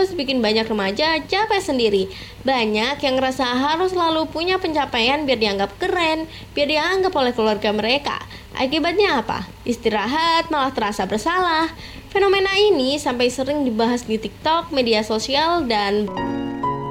sekaligus bikin banyak remaja capek sendiri. Banyak yang ngerasa harus selalu punya pencapaian biar dianggap keren, biar dianggap oleh keluarga mereka. Akibatnya apa? Istirahat malah terasa bersalah. Fenomena ini sampai sering dibahas di TikTok, media sosial, dan